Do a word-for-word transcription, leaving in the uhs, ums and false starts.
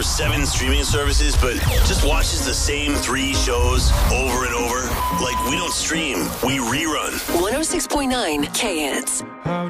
for seven streaming services, but just watches the same three shows over and over? Like, we don't stream, we rerun. one oh six point nine K Hits. How